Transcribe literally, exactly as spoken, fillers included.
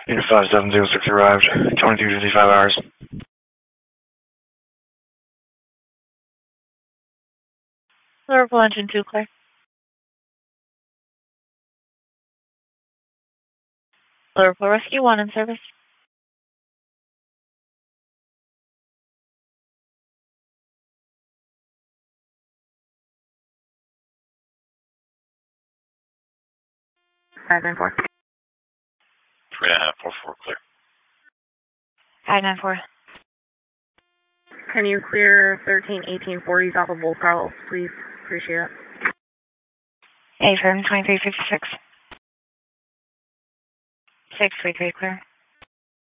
Unit five seven zero six arrived, twenty-three fifty-five hours. Liverpool engine two clear. Liverpool Rescue one in service. five nine four. three nine four four clear. five nine four. Can you clear thirteen eighteen forties off of Wolf Carlos, please? Appreciate it. A firm twenty-three fifty-six. six three three clear.